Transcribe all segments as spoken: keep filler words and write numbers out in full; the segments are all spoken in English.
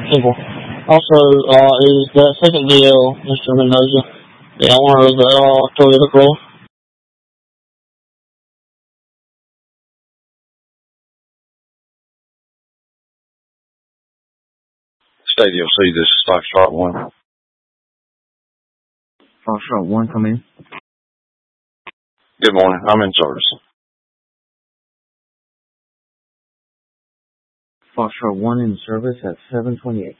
Simple. Also, uh, is that second deal, Mister Mendoza, the owner of the uh, Toyota Corolla? State D L C, this is Foxtrot one. Foxtrot one, come in. Good morning. I'm in service. Foxtrot one in service at seven twenty-eight.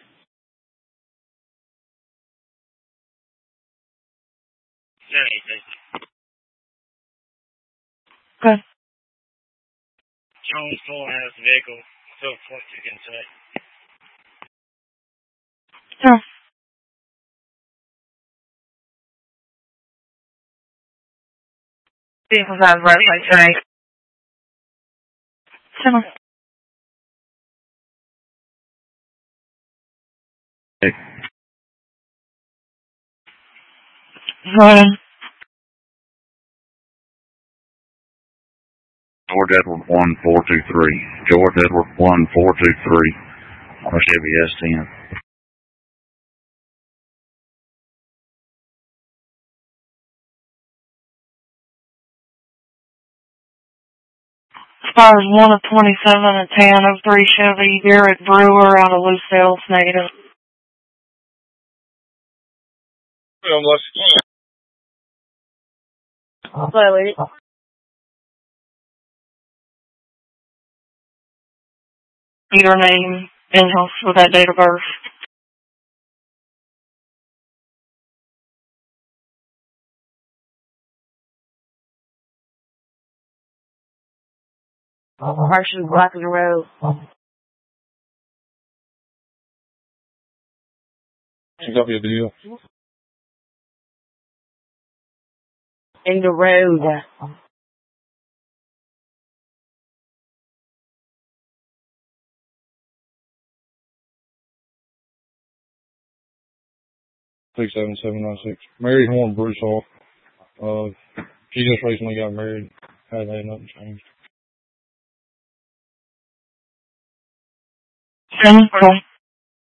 Okay. Jones still has the vehicle, so what you can say. Sure. Vehicle has right right. Sure. Hey. Right. George Edward one four two three. George Edward one four two three on a Chevy S ten. Stars one of twenty-seven and ten oh three Chevy, Garrett Brewer out of Lucille, Native. Slowly. Your name and house with that date of birth. Hershey Black in the Road. You got me a deal. In the road. six seven seven nine six. Mary Horn Bruce Hall. Uh, she just recently got married. Hasn't had nothing changed. Okay.